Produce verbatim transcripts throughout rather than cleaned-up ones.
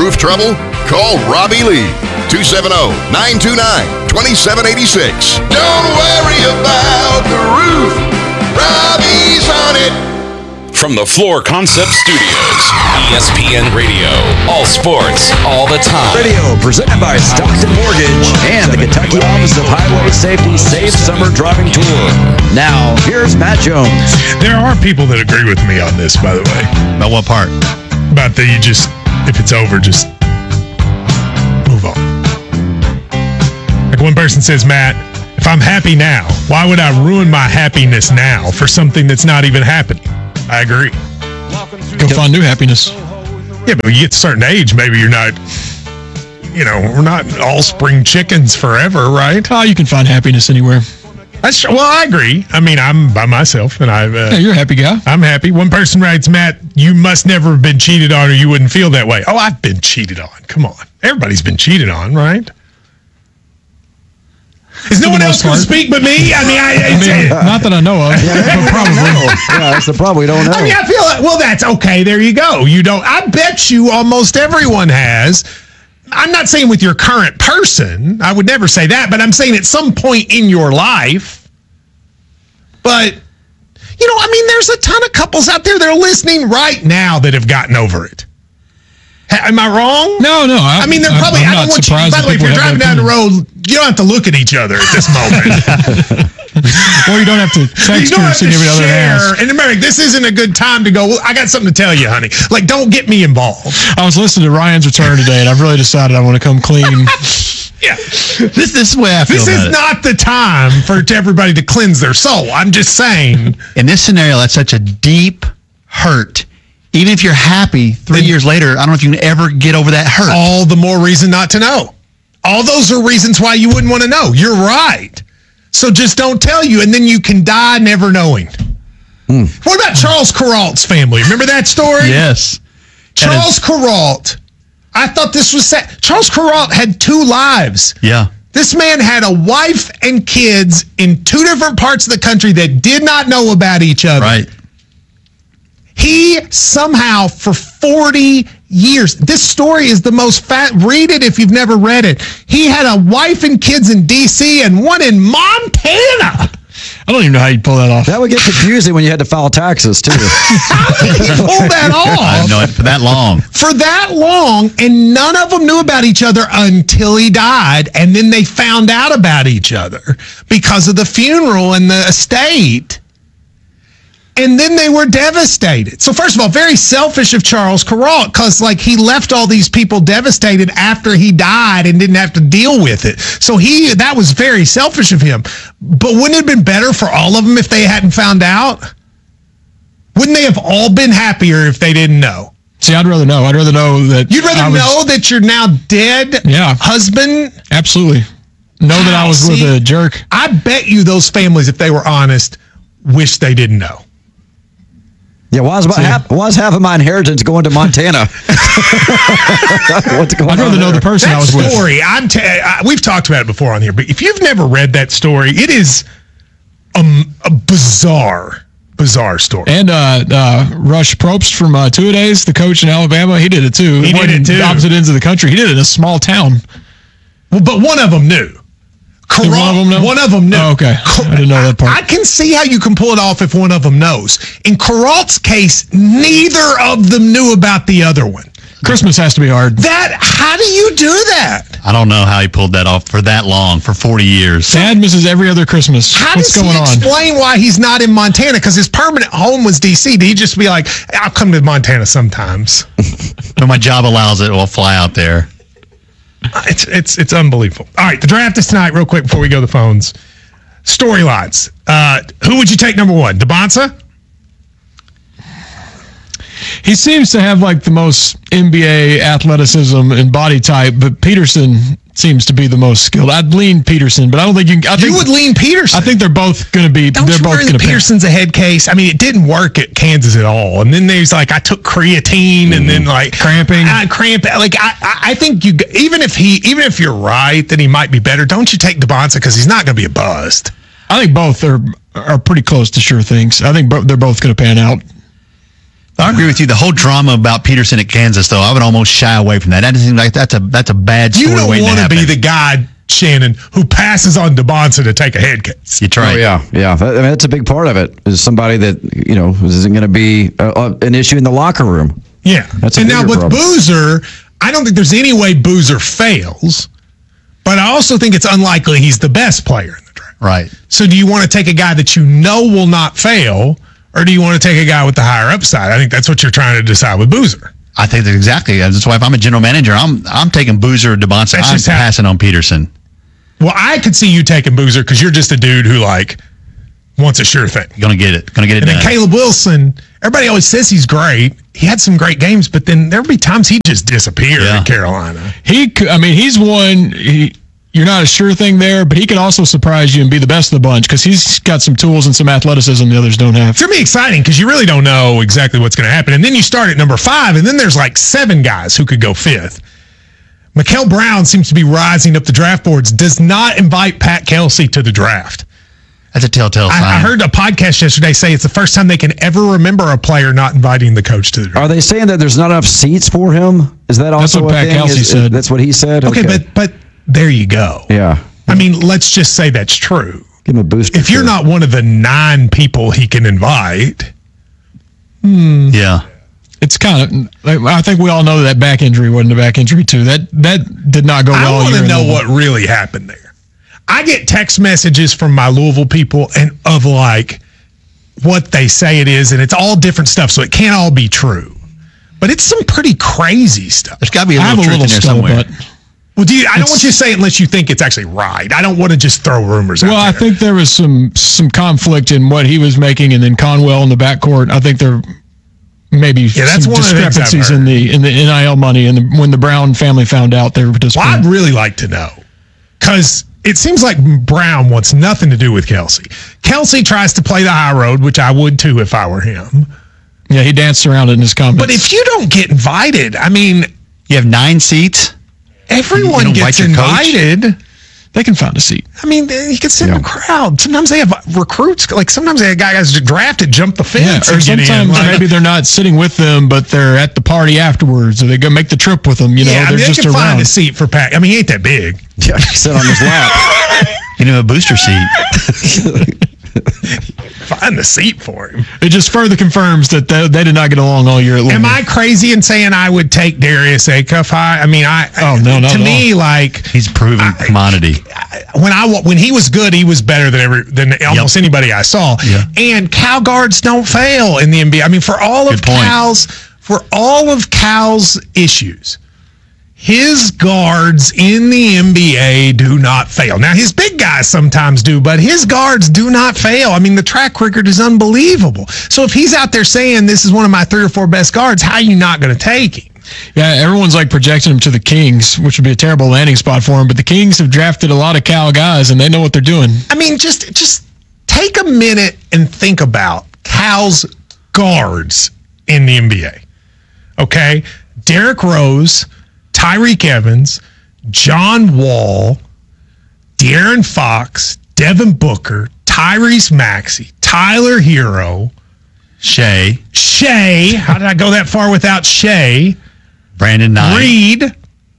Roof trouble? Call Robbie Lee. two seven zero, nine two nine, two seven eight six. Don't worry about the roof. Robbie's on it. From the Floor Concept Studios, E S P N Radio, all sports, all the time. Radio presented by Stockton Mortgage and the Kentucky Office of Highway Safety Safe Summer Driving Tour. Now, here's Matt Jones. There are people that agree with me on this, by the way. About what part? About that you just, if it's over, just move on. Like one person says, Matt, if I'm happy now, why would I ruin my happiness now for something that's not even happening? I agree. Go find new happiness. Yeah, but when you get to a certain age, maybe you're not, you know, we're not all spring chickens forever, right? Oh, you can find happiness anywhere. That's well, I agree. I mean, I'm by myself, and I. Uh, yeah, you're a happy guy. I'm happy. One person writes, Matt, you must never have been cheated on, or you wouldn't feel that way. Oh, I've been cheated on. Come on, everybody's been cheated on, right? Is no one else going to speak but me? I mean, I, I mean, not that I know of, yeah, but probably. Yeah, that's the problem. We don't know. I mean, I feel like, well, that's okay. There you go. You don't. I bet you almost everyone has. I'm not saying with your current person. I would never say that, but I'm saying at some point in your life. But, you know, I mean, there's a ton of couples out there that are listening right now that have gotten over it. Am I wrong? No, no. I, I mean, they're probably, I'm I don't want you, by the way, if you're driving down the road, you don't have to look at each other at this moment. Or you don't have to text you don't your have to significant other and share. And remember, this isn't a good time to go, well, I got something to tell you, honey. Like, don't get me involved. I was listening to Ryan's return today, and I've really decided I want to come clean. Yeah. This, this is the way I feel This is about it. not the time for everybody to cleanse their soul. I'm just saying. In this scenario, that's such a deep hurt. Even if you're happy three Then- years later, I don't know if you can ever get over that hurt. All the more reason not to know. All those are reasons why you wouldn't want to know. You're right. So just don't tell you, and then you can die never knowing. Mm. What about Charles Kuralt's family? Remember that story? Yes. Charles Kuralt. I thought this was sad. Charles Kuralt had two lives. Yeah. This man had a wife and kids in two different parts of the country that did not know about each other. Right. He somehow, for forty years, this story is the most fat. Read it if you've never read it. He had a wife and kids in D C and one in Montana. I don't even know how you'd pull that off. That would get confusing when you had to file taxes, too. How did he pull that I off? know it for that long. For that long, and none of them knew about each other until he died, and then they found out about each other because of the funeral and the estate. And then they were devastated. So first of all, very selfish of Charles Kuralt, because like he left all these people devastated after he died and didn't have to deal with it. So he that was very selfish of him. But wouldn't it have been better for all of them if they hadn't found out? Wouldn't they have all been happier if they didn't know? See, I'd rather know. I'd rather know that. You'd rather I was, know that you're now dead Yeah. husband? Absolutely. Know that I was See, with a jerk. I bet you those families, if they were honest, wish they didn't know. Yeah, why is, my, half, why is half of my inheritance going to Montana? What's going I'd rather on know there? the person That I was with. story, I'm t- I, we've talked about it before on here, but if you've never read that story, it is um, a bizarre, bizarre story. And uh, uh, Rush Probst from uh, Two-A-Days, the coach in Alabama, he did it too. He did it too. Opposite ends of the country. He did it in a small town. Well, but one of them knew. Did one of them know? One of them knew. Oh, okay. I didn't know that part. I can see how you can pull it off if one of them knows. In Kuralt's case, neither of them knew about the other one. Christmas has to be hard. That, how do you do that? I don't know how he pulled that off for that long, for forty years. Dad misses every other Christmas. How What's does going he on? explain why he's not in Montana? Because his permanent home was D C. Did he just be like, I'll come to Montana sometimes? When my job allows it, we'll fly out there. It's it's it's unbelievable. All right, the draft is tonight. Real quick before we go to the phones. Storylines. Uh, who would you take number one? DeBonsa? He seems to have like the most N B A athleticism and body type, but Peterson seems to be the most skilled. I'd lean Peterson, but I don't think you can. I You think, would lean Peterson. I think they're both going to be. Don't they're you both worry going that to Peterson's a head case? I mean, it didn't work at Kansas at all. And then there's like, I took creatine and then like Cramping. uh, cramp. Like I, I I think you even if he even if you're right that he might be better, don't you take DeBonsa because he's not going to be a bust. I think both are are pretty close to sure things. I think bo- they're both going to pan out. I agree with you. The whole drama about Peterson at Kansas, though, I would almost shy away from that. That doesn't seem like that's a that's a bad story. You don't waiting to want to happen. be the guy, Shannon, who passes on DeBonsa to take a head case. You're right. Oh, yeah, yeah. That, I mean, that's a big part of it. Is somebody that you know isn't going to be uh, uh, an issue in the locker room. Yeah. That's a and now bigger with problem. Boozer, I don't think there's any way Boozer fails, but I also think it's unlikely he's the best player in the draft. Right. So do you want to take a guy that you know will not fail, or do you want to take a guy with the higher upside? I think that's what you're trying to decide with Boozer. I think that exactly. That's why if I'm a general manager, I'm I'm taking Boozer or DeBonsa. That's I'm just how- passing on Peterson. Well, I could see you taking Boozer because you're just a dude who, like, wants a sure thing. Gonna get it. Gonna get it And done. then Caleb Wilson, everybody always says he's great. He had some great games, but then there'll be times he just disappeared Yeah. in Carolina. He, could, I mean, he's one. He, you're not a sure thing there, but he can also surprise you and be the best of the bunch because he's got some tools and some athleticism the others don't have. It's going to be exciting because you really don't know exactly what's going to happen. And then you start at number five, and then there's like seven guys who could go fifth. Mikael Brown seems to be rising up the draft boards, does not invite Pat Kelsey to the draft. That's a telltale sign. I, I heard a podcast yesterday say it's the first time they can ever remember a player not inviting the coach to the draft. Are they saying that there's not enough seats for him? Is that also what a Pat thing? Kelsey Is- said. That's what he said. Okay, but but there you go. yeah, I mean, let's just say that's true. give him a boost. If you're not one of the nine people he can invite, Yeah. It's kind of. I think we all know that back injury wasn't a back injury too. That that did not go well. I all want year to in know Louisville. what really happened there. I get text messages from my Louisville people and of like what they say it is, and it's all different stuff, so it can't all be true. But it's some pretty crazy stuff. There's got to be a I have little a truth little in there somewhere. scuttlebutt. Well, do you, I don't It's- want you to say it unless you think it's actually right. I don't want to just throw rumors out Well, I there. think there was some some conflict in what he was making, and then Conwell in the backcourt. I think there maybe Yeah, that's some one of the things I've discrepancies in heard. the in the N I L money, and the, when the Brown family found out they were Well, participating. I'd really like to know because it seems like Brown wants nothing to do with Kelsey. Kelsey tries to play the high road, which I would too if I were him. Yeah, he danced around it in his comments. But if you don't get invited, I mean, You have nine seats. everyone You don't gets invite your coach? invited. they can find a seat. I mean, you can sit in a crowd. Sometimes they have recruits. Like sometimes they have guys drafted jump the Yeah, fence. or and get in. sometimes Like, maybe they're not sitting with them, but they're at the party afterwards, or they go make the trip with them. You know, yeah, I they're mean, just they can around. find a seat for Pat. I mean, he ain't that big. Yeah, sit on his lap. You know, a booster seat. Find the seat for him. It just further confirms that they, they did not get along all year at Louisville. Am I crazy in saying I would take Darius Acuff high? I mean, I. Oh, no, not To at me, like He's a proven commodity. when I wa- when he was good, he was better than every than almost anybody I saw. Yeah. And Cal guards don't fail in the N B A. I mean, for all of Good point. Cal's for all of Cal's issues, his guards in the N B A do not fail. Now, his big guys sometimes do, but his guards do not fail. I mean, the track record is unbelievable. So if he's out there saying this is one of my three or four best guards, how are you not going to take him? Yeah, everyone's like projecting him to the Kings, which would be a terrible landing spot for him. But the Kings have drafted a lot of Cal guys, and they know what they're doing. I mean, just just take a minute and think about Cal's guards in the N B A. Okay? Derrick Rose, Tyreek Evans, John Wall, De'Aaron Fox, Devin Booker, Tyrese Maxey, Tyler Hero, Shea, Shea. How did I go that far without Shea? Brandon Knight. Reed.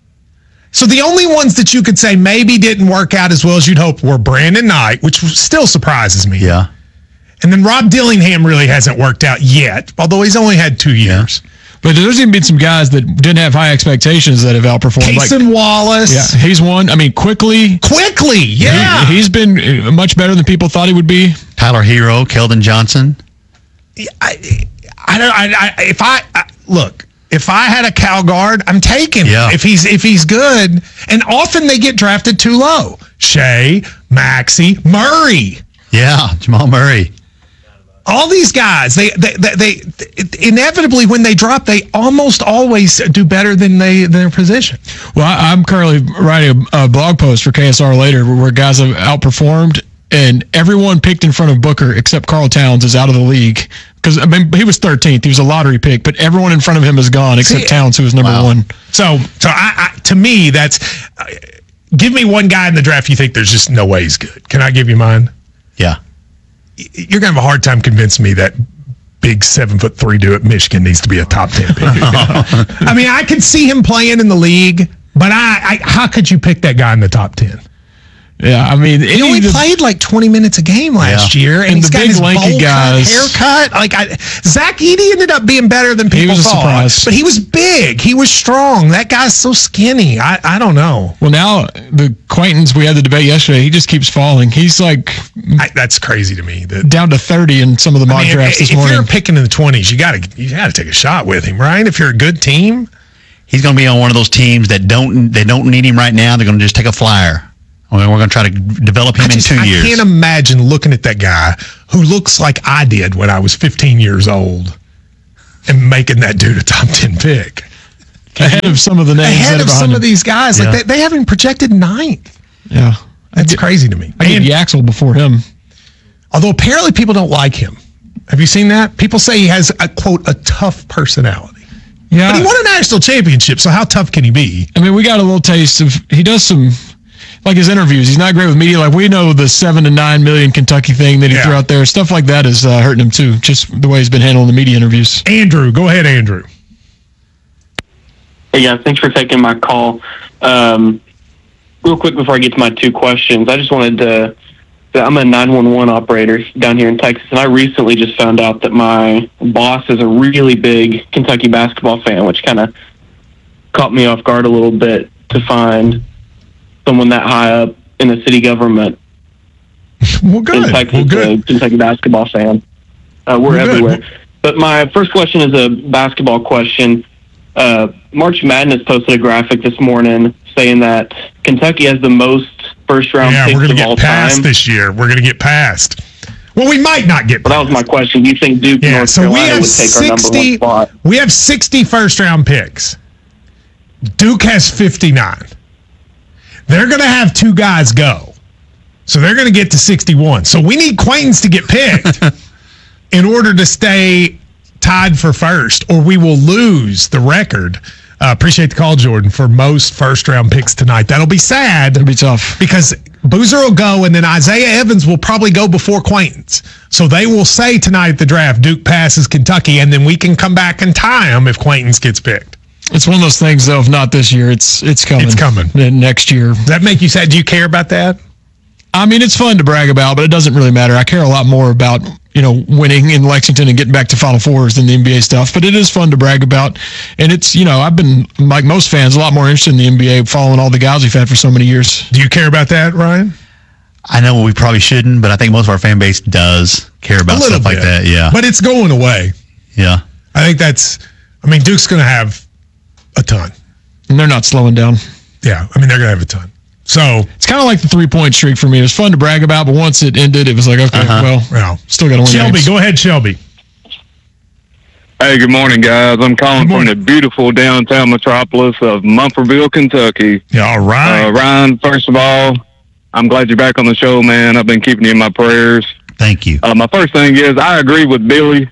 So the only ones that you could say maybe didn't work out as well as you'd hope were Brandon Knight, which still surprises me. Yeah. And then Rob Dillingham really hasn't worked out yet, although he's only had two years. But there's even been some guys that didn't have high expectations that have outperformed. Kason Like, Wallace. yeah, he's one. I mean, quickly. Quickly, yeah. He, he's been uh, much better than people thought he would be. Tyler Hero, Keldon Johnson. I, I don't. I, I if I, I look, if I had a Cal guard, I'm taking him. Yeah. If he's if he's good, and often they get drafted too low. Shea, Maxey, Murray. Yeah, Jamal Murray. All these guys, they they, they they inevitably when they drop, they almost always do better than they their position. Well, I, I'm currently writing a, a blog post for K S R later where, where guys have outperformed, and everyone picked in front of Booker except Karl Towns is out of the league. Because I mean, he was thirteenth. He was a lottery pick, but everyone in front of him is gone except See, Towns, who was number wow. one. So so I, I to me that's uh, give me one guy in the draft you think there's just no way he's good. Can I give you mine? Yeah. You're gonna have a hard time convincing me that big seven foot three dude at Michigan needs to be a top ten pick. I mean, I could see him playing in the league, but I, I how could you pick that guy in the top ten? Yeah, I mean, he only the, played like twenty minutes a game last yeah. year, and, and he's the got big his lanky guys, haircut. Like I, Zach Edey ended up being better than people he was thought, a surprise. But he was big, he was strong. That guy's so skinny. I, I don't know. Well, now the Quaintance we had the debate yesterday. He just keeps falling. He's like I, that's crazy to me. That, down to thirty in some of the mock I mean, drafts this if morning. If you're picking in the twenties, you got to you got to take a shot with him, right? If you're a good team, he's going to be on one of those teams that don't they don't need him right now. They're going to just take a flyer. I mean, we're going to try to develop him just, in two I years. I can't imagine looking at that guy who looks like I did when I was fifteen years old and making that dude a top ten pick. Ahead of some of the names. Ahead of some him. of these guys. Yeah. Like they, they have him projected ninth. Yeah. That's get, crazy to me. I get Yaxel before him. Although apparently people don't like him. Have you seen that? People say he has, a quote, a tough personality. Yeah. But he won a national championship, so how tough can he be? I mean, we got a little taste of, he does some... Like his interviews, he's not great with media. Like we know the seven to nine million Kentucky thing that he yeah. threw out there. Stuff like that is uh, hurting him too. Just the way he's been handling the media interviews. Andrew, go ahead, Andrew. Hey guys, thanks for taking my call. Um, real quick before I get to my two questions, I just wanted to. I'm a nine one one operator down here in Texas, and I recently just found out that my boss is a really big Kentucky basketball fan, which kind of caught me off guard a little bit to find someone that high up in the city government well, good. in Texas, well, good. a Kentucky basketball fan. Uh, we're well, everywhere. Good. But my first question is a basketball question. Uh, March Madness posted a graphic this morning saying that Kentucky has the most first-round yeah, picks we're gonna of all get past time. This year. We're going to get past. Well, we might not get past. Well, that was my question. Do you think Duke yeah, and North so Carolina we have would take sixty, our number one spot? We have sixty first-round picks. Duke has fifty-nine. They're going to have two guys go. So they're going to get to sixty-one. So we need Quaintance to get picked in order to stay tied for first, or we will lose the record. Uh, appreciate the call, Jordan, for most first-round picks tonight. That'll be sad. It'll be tough. Because Boozer will go, and then Isaiah Evans will probably go before Quaintance. So they will say tonight at the draft, Duke passes Kentucky, and then we can come back and tie them if Quaintance gets picked. It's one of those things, though, if not this year, it's it's coming. It's coming. Next year. Does that make you sad? Do you care about that? I mean, it's fun to brag about, but it doesn't really matter. I care a lot more about, you know, winning in Lexington and getting back to Final Fours than the N B A stuff. But it is fun to brag about. And it's, you know, I've been, like most fans, a lot more interested in the N B A following all the guys we've had for so many years. Do you care about that, Ryan? I know we probably shouldn't, but I think most of our fan base does care about stuff like that. Yeah. But it's going away. Yeah. I think that's, I mean, Duke's going to have a ton. And they're not slowing down. Yeah. I mean, they're going to have a ton. So it's kind of like the three-point streak for me. It was fun to brag about, but once it ended, it was like, okay, uh-huh. well, well, still got to win Shelby, games. Go ahead, Shelby. Hey, good morning, guys. I'm calling from the beautiful downtown metropolis of Mumfordville, Kentucky. Yeah, all right. Uh, Ryan, first of all, I'm glad you're back on the show, man. I've been keeping you in my prayers. Thank you. Uh, my first thing is I agree with Billy.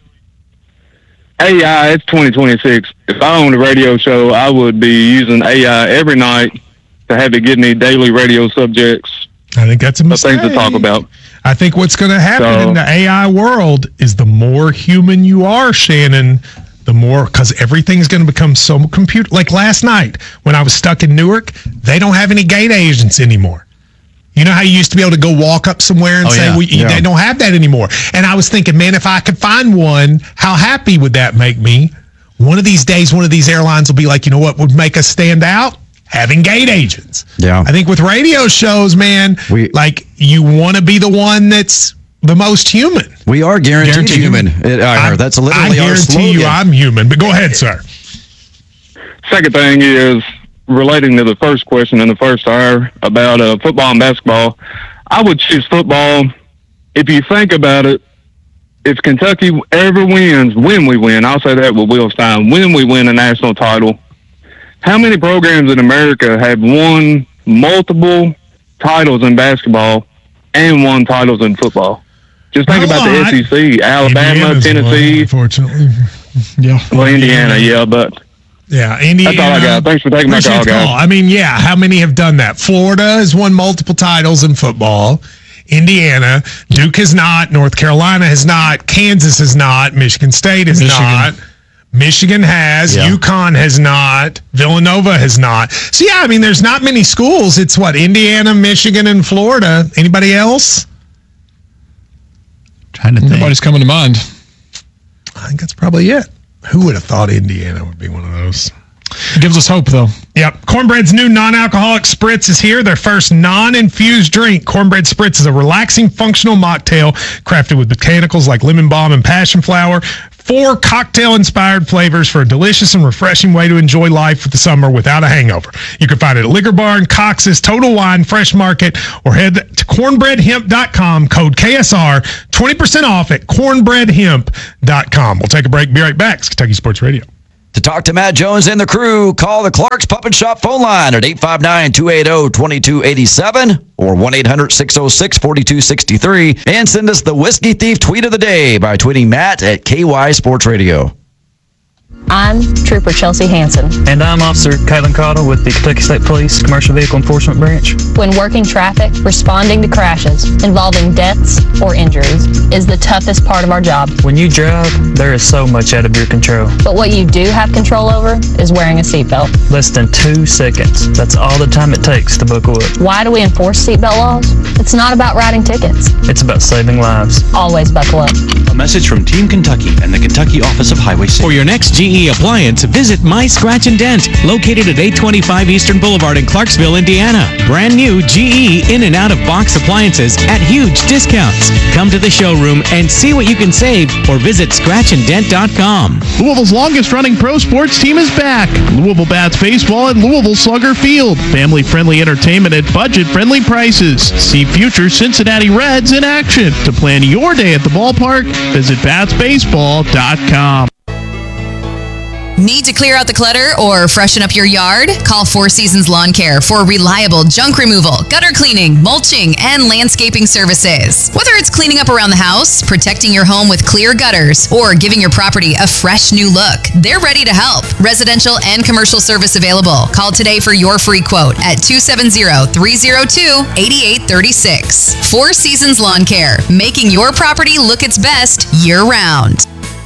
A I, it's twenty twenty-six. If I owned a radio show, I would be using A I every night to have it give me daily radio subjects. I think that's a mistake. Things to talk about. I think what's going to happen so, in the A I world is the more human you are, Shannon, the more, because everything's going to become so computer. Like last night when I was stuck in Newark, they don't have any gate agents anymore. You know how you used to be able to go walk up somewhere and oh, say, yeah. well, yeah. they don't have that anymore. And I was thinking, man, if I could find one, how happy would that make me? One of these days, one of these airlines will be like, you know what would make us stand out? Having gate agents. Yeah. I think with radio shows, man, we, like you want to be the one that's the most human. We are guaranteed, guaranteed human. human. It, I heard. That's literally I our slogan. guarantee you I'm human, but go ahead, sir. Second thing is relating to the first question in the first hour about uh, football and basketball. I would choose football. If you think about it, if Kentucky ever wins, when we win, I'll say that with Will Stein, when we win a national title, how many programs in America have won multiple titles in basketball and won titles in football? Just think about the S E C, Alabama, Indiana's Tennessee. One, unfortunately. Yeah. Well, Indiana, yeah, but yeah, Indiana. That's all I got. Thanks for taking my call, guys. I mean, yeah, how many have done that? Florida has won multiple titles in football. Indiana. Duke has not. North Carolina has not. Kansas has not. Michigan State has Michigan. not. Michigan has. Yeah. UConn has not. Villanova has not. So, yeah, I mean, there's not many schools. It's what? Indiana, Michigan, and Florida. Anybody else? Trying to think. Nobody's coming to mind. I think that's probably it. Who would have thought Indiana would be one of those? It gives us hope, though. Yep. Cornbread's new non-alcoholic spritz is here. Their first non-infused drink. Cornbread Spritz is a relaxing, functional mocktail crafted with botanicals like lemon balm and passion flower. Four cocktail-inspired flavors for a delicious and refreshing way to enjoy life for the summer without a hangover. You can find it at Liquor Barn, Cox's, Total Wine, Fresh Market, or head to cornbread hemp dot com, code K S R, twenty percent off at cornbread hemp dot com. We'll take a break. Be right back. It's Kentucky Sports Radio. To talk to Matt Jones and the crew, call the Clark's Puppet Shop phone line at eight five nine, two eight zero, two two eight seven or one eight hundred, six oh six, four two six three, and send us the Whiskey Thief tweet of the day by tweeting Matt at K Y Sports Radio. I'm Trooper Chelsea Hansen. And I'm Officer Caitlin Cottle with the Kentucky State Police Commercial Vehicle Enforcement Branch. When working traffic, responding to crashes involving deaths or injuries is the toughest part of our job. When you drive, there is so much out of your control. But what you do have control over is wearing a seatbelt. Less than two seconds. That's all the time it takes to buckle up. Why do we enforce seatbelt laws? It's not about writing tickets. It's about saving lives. Always buckle up. A message from Team Kentucky and the Kentucky Office of Highway Safety. For your next G E appliance, visit My Scratch and Dent, located at eight twenty-five Eastern Boulevard in Clarksville, Indiana. Brand new G E in and out of box appliances at huge discounts. Come to the showroom and see what you can save or visit scratch and dent dot com. Louisville's longest running pro sports team is back. Louisville Bats Baseball at Louisville Slugger Field. Family-friendly entertainment at budget-friendly prices. See future Cincinnati Reds in action. To plan your day at the ballpark, visit bats baseball dot com. Need to clear out the clutter or freshen up your yard? Call Four Seasons Lawn Care for reliable junk removal, gutter cleaning, mulching, and landscaping services. Whether it's cleaning up around the house, protecting your home with clear gutters, or giving your property a fresh new look, they're ready to help. Residential and commercial service available. Call today for your free quote at two seven zero, three zero two, eight eight three six. Four Seasons Lawn Care, making your property look its best year-round.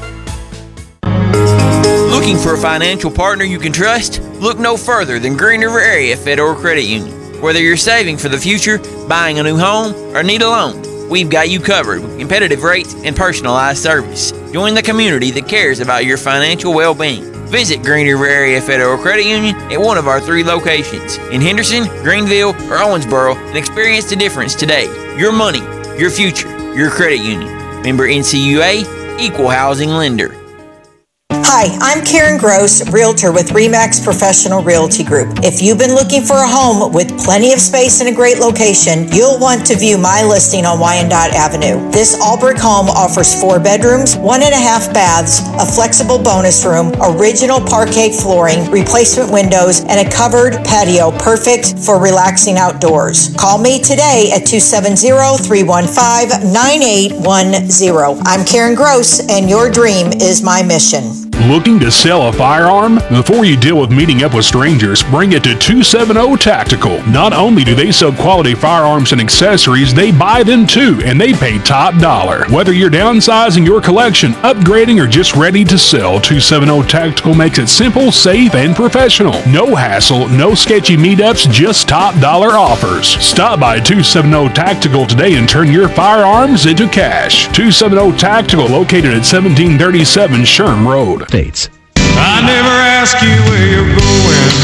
Looking for a financial partner you can trust? Look no further than Green River Area Federal Credit Union. Whether you're saving for the future, buying a new home, or need a loan, we've got you covered with competitive rates and personalized service. Join the community that cares about your financial well-being. Visit Green River Area Federal Credit Union at one of our three locations in Henderson, Greenville, or Owensboro and experience the difference today. Your money, your future, your credit union. Member N C U A, Equal Housing Lender. Hi, I'm Karen Gross, Realtor with Remax Professional Realty Group. If you've been looking for a home with plenty of space and a great location, you'll want to view my listing on Wyandotte Avenue. This all-brick home offers four bedrooms, one and a half baths, a flexible bonus room, original parquet flooring, replacement windows, and a covered patio perfect for relaxing outdoors. Call me today at two seven zero, three one five, nine eight one zero. I'm Karen Gross, and your dream is my mission. Looking to sell a firearm? Before you deal with meeting up with strangers, bring it to two seventy Tactical. Not only do they sell quality firearms and accessories, they buy them too, and they pay top dollar. Whether you're downsizing your collection, upgrading, or just ready to sell, two seventy Tactical makes it simple, safe, and professional. No hassle, no sketchy meetups, just top dollar offers. Stop by two seventy Tactical today and turn your firearms into cash. two seventy Tactical, located at seventeen thirty-seven Sherm Road. States. I never ask you where you're going.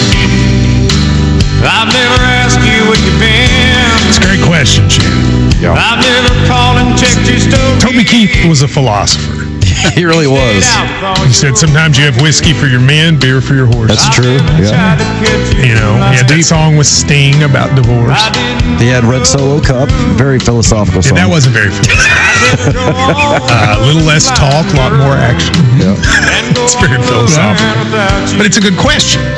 I've never asked you where you've been. It's a great question, Shannon. Yeah. I've never called and checked your stove. Toby Keith was a philosopher. He really was. He said sometimes you have whiskey for your men, beer for your horse. That's true. Yeah. You know, he had that song with Sting about divorce. He had Red Solo Cup. Very philosophical song. Yeah, that wasn't very philosophical. uh, a little less talk, a lot more action. Yeah. It's very philosophical. But it's a good question.